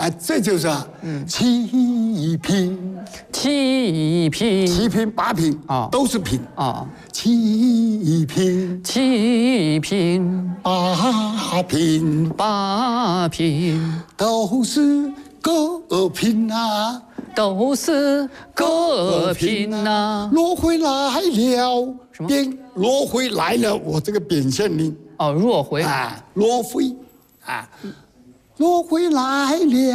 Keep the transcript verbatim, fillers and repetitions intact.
啊，这就是啊，七品， 七品七品八品啊都是品啊， 七品七品八品八品都是各品啊， 都是各品呐。 落回来了， 什么变落回来了，我这个变现令哦，若回啊，落回啊，落回来了。